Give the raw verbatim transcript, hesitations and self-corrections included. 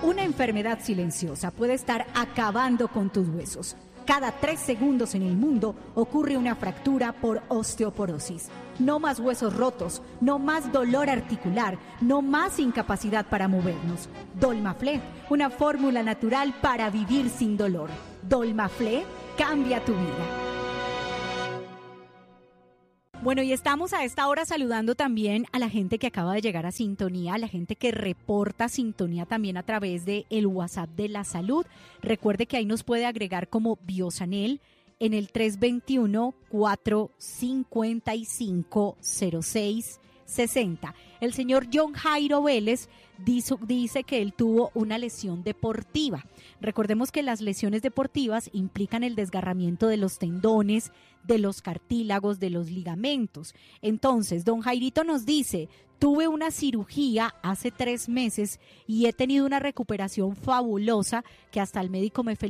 Una enfermedad silenciosa puede estar acabando con tus huesos. Cada tres segundos en el mundo ocurre una fractura por osteoporosis. No más huesos rotos, no más dolor articular, no más incapacidad para movernos. Dolmaflé, una fórmula natural para vivir sin dolor. Dolmaflé cambia tu vida. Bueno, y estamos a esta hora saludando también a la gente que acaba de llegar a sintonía, a la gente que reporta sintonía también a través de el WhatsApp de la salud. Recuerde que ahí nos puede agregar como Biosanel en el tres dos uno, cuatro cinco cinco, cero seis seis cero. El señor John Jairo Vélez dice, dice que él tuvo una lesión deportiva. Recordemos que las lesiones deportivas implican el desgarramiento de los tendones, de los cartílagos, de los ligamentos. Entonces, don Jairito nos dice, tuve una cirugía hace tres meses y he tenido una recuperación fabulosa que hasta el médico me felicitó.